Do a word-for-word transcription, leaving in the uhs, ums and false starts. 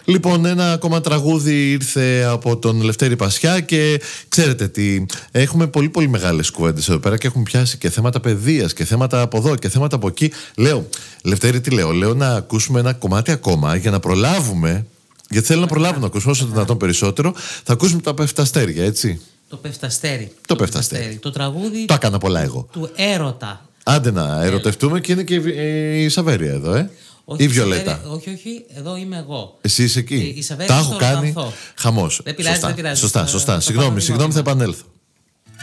Λοιπόν, ένα ακόμα τραγούδι ήρθε από τον Λευτέρη Πασιά και ξέρετε τι, έχουμε πολύ πολύ μεγάλες κουβέντες εδώ πέρα και έχουν πιάσει και θέματα παιδείας και θέματα από εδώ και θέματα από εκεί. Λέω, Λευτέρη, τι λέω, λέω να ακούσουμε ένα κομμάτι ακόμα για να προλάβουμε, γιατί θέλω να προλάβουμε να ακούσουμε όσο δυνατόν περισσότερο. Θα ακούσουμε τα Πεφταστέρια, έτσι. Το Πεφταστέρι. Το, το Πεφταστέρι. Πεφταστέρι. Το τραγούδι. Το έκανα πολλά εγώ. Του έρωτα. Άντε να ερωτευτούμε και είναι και η Σαβέρια εδώ, ε. Όχι, η Βιολέτα. Σαβέρια, όχι, όχι, εδώ είμαι εγώ. Εσύ είσαι εκεί. Η, η τα έχω κάνει. Χαμός. Δεν πειράζει, σωστά, δεν πειράζει. Σωστά, σωστά. Συγγνώμη, συγγνώμη, θα επανέλθω.